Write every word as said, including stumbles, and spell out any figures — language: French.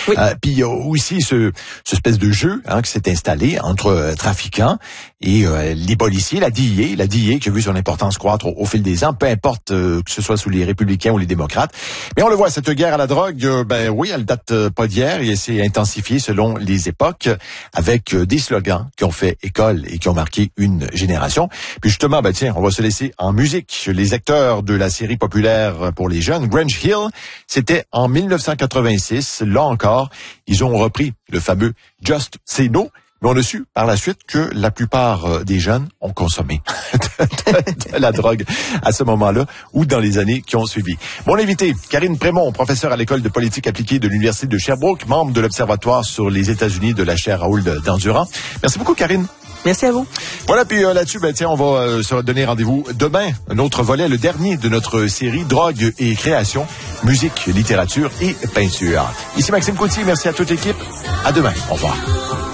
Oui. Euh, puis il y a aussi ce, ce espèce de jeu hein, qui s'est installé entre euh, trafiquants et euh, les policiers, la D I A, la D I A qui a vu son importance croître au, au fil des ans, peu importe euh, que ce soit sous les républicains ou les démocrates. Mais on le voit, cette guerre à la drogue, euh, ben oui, elle date euh, pas d'hier et elle s'est intensifiée selon les époques avec euh, des slogans qui ont fait école et qui ont marqué une génération. Puis justement, ben tiens, on va se laisser en musique. Les acteurs de la série populaire pour les jeunes, Grange Hill, c'était en mille neuf cent quatre-vingt-six. Là encore, ils ont repris le fameux Just Say No. Mais on a su par la suite que la plupart des jeunes ont consommé de, de, de la drogue à ce moment-là ou dans les années qui ont suivi. Mon invité, Karine Prémont, professeure à l'école de politique appliquée de l'Université de Sherbrooke, membre de l'Observatoire sur les États-Unis de la chaire Raoul d'Endurant. Merci beaucoup, Karine. Merci à vous. Voilà, puis euh, là-dessus, ben tiens, on va euh, se donner rendez-vous demain. Un autre volet, le dernier de notre série Drogue et création, musique, littérature et peinture. Ici Maxime Coutier, merci à toute l'équipe. À demain. Au revoir.